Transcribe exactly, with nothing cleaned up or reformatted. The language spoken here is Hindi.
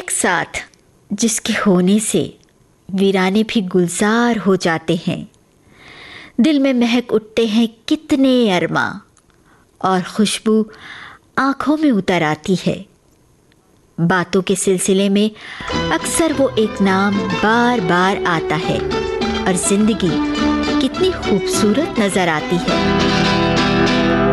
एक साथ जिसके होने से वीराने भी गुलजार हो जाते हैं। दिल में महक उठते हैं कितने अरमा और खुशबू आंखों में उतर आती है। बातों के सिलसिले में अक्सर वो एक नाम बार बार आता है और जिंदगी कितनी खूबसूरत नजर आती है।